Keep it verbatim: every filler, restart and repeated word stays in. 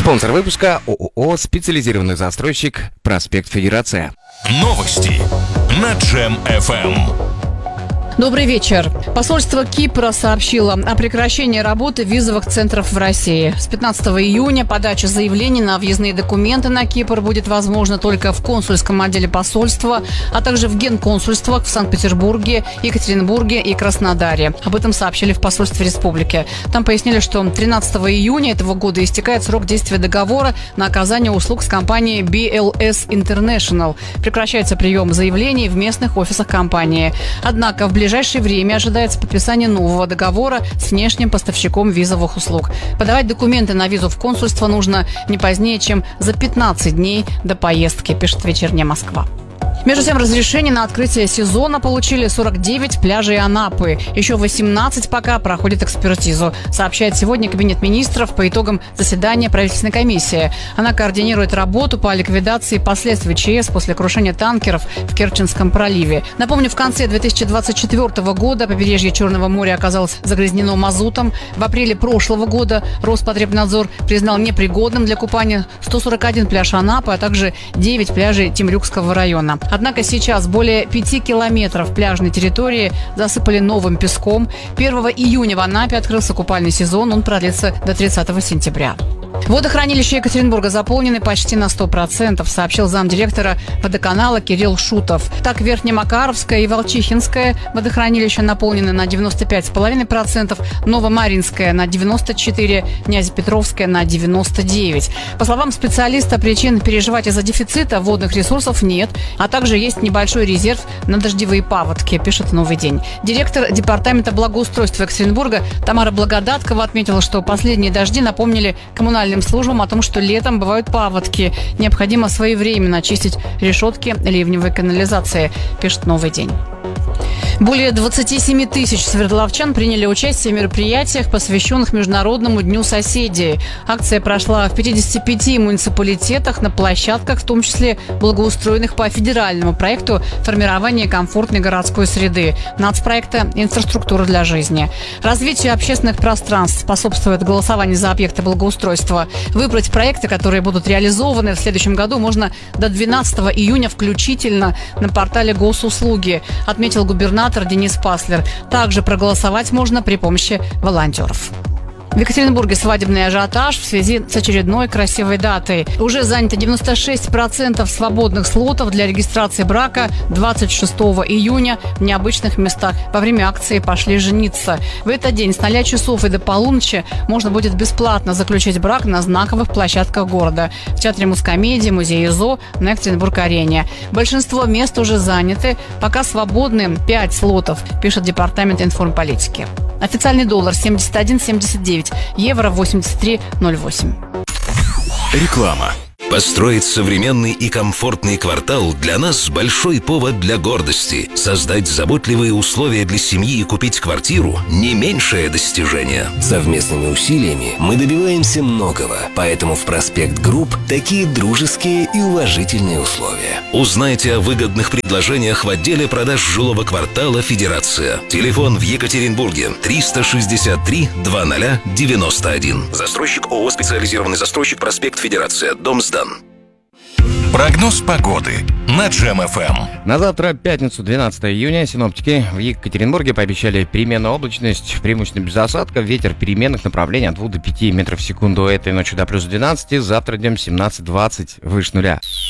Спонсор выпуска ООО «Специализированный застройщик. Проспект Федерация». Новости на Джем эф эм. Добрый вечер. Посольство Кипра сообщило о прекращении работы визовых центров в России. С пятнадцатого июня подача заявлений на въездные документы на Кипр будет возможна только в консульском отделе посольства, а также в генконсульствах в Санкт-Петербурге, Екатеринбурге и Краснодаре. Об этом сообщили в посольстве республики. Там пояснили, что тринадцатого июня этого года истекает срок действия договора на оказание услуг с компанией би эл эс International. Прекращается прием заявлений в местных офисах компании. Однако в В ближайшее время ожидается подписание нового договора с внешним поставщиком визовых услуг. Подавать документы на визу в консульство нужно не позднее, чем за пятнадцать дней до поездки, пишет «Вечерняя Москва». Между тем, разрешение на открытие сезона получили сорок девять пляжей Анапы. Еще восемнадцать пока проходит экспертизу, сообщает сегодня Кабинет министров по итогам заседания правительственной комиссии. Она координирует работу по ликвидации последствий ЧС после крушения танкеров в Керченском проливе. Напомню, в конце две тысячи двадцать четвёртого года побережье Черного моря оказалось загрязнено мазутом. В апреле прошлого года Роспотребнадзор признал непригодным для купания сто сорок один пляж Анапы, а также девять пляжей Темрюкского района. Однако сейчас более пяти километров пляжной территории засыпали новым песком. первого июня в Анапе открылся купальный сезон, он продлится до тридцатого сентября. Водохранилища Екатеринбурга заполнены почти на сто процентов, сообщил замдиректора водоканала Кирилл Шутов. Так, Верхнемакаровское и Волчихинское водохранилища наполнены на девяносто пять целых пять десятых процента, Новомаринское на девяносто четыре процента, Нязепетровское на девяносто девять процентов. По словам специалиста, причин переживать из-за дефицита водных ресурсов нет, а также есть небольшой резерв на дождевые паводки, пишет «Новый день». Директор департамента благоустройства Екатеринбурга Тамара Благодаткова отметила, что последние дожди напомнили коммунальным службам о том, что летом бывают паводки. Необходимо своевременно очистить решетки ливневой канализации, пишет «Новый день». Более двадцати семи тысяч свердловчан приняли участие в мероприятиях, посвященных Международному дню соседей. Акция прошла в пятидесяти пяти муниципалитетах на площадках, в том числе благоустроенных по федеральному проекту формирования комфортной городской среды, нацпроекта «Инфраструктура для жизни». Развитию общественных пространств способствует голосование за объекты благоустройства. Выбрать проекты, которые будут реализованы в следующем году, можно до двенадцатого июня включительно на портале Госуслуги, отметил губернатор Денис Паслер. Также проголосовать можно при помощи волонтеров. В Екатеринбурге свадебный ажиотаж в связи с очередной красивой датой. Уже занято девяносто шесть процентов свободных слотов для регистрации брака двадцать шестого июня в необычных местах. Во время акции «Пошли жениться». В этот день с ноля часов и до полуночи можно будет бесплатно заключить брак на знаковых площадках города. В Театре Мускомедии, Музее ЗО, на Екатеринбург-арене. Большинство мест уже заняты, пока свободны пять слотов, пишет Департамент информполитики. Официальный доллар семьдесят один семьдесят девять, евро восемьдесят три ноль восемь. Реклама. Построить современный и комфортный квартал для нас большой повод для гордости. Создать заботливые условия для семьи и купить квартиру – не меньшее достижение. Совместными усилиями мы добиваемся многого, поэтому в Проспект Групп такие дружеские и уважительные условия. Узнайте о выгодных предложениях в отделе продаж жилого квартала «Федерация». Телефон в Екатеринбурге триста шестьдесят три двадцать девяносто один. Застройщик ООО «Специализированный застройщик. Проспект Федерация». Дом сдан. Прогноз погоды на Джем эф эм. На завтра, пятницу, двенадцатого июня, синоптики в Екатеринбурге пообещали переменную облачность, преимущественно без осадков, ветер переменных направлений от двух до пяти метров в секунду. Этой ночью до плюс двенадцати, завтра днем семнадцать двадцать, выше нуля.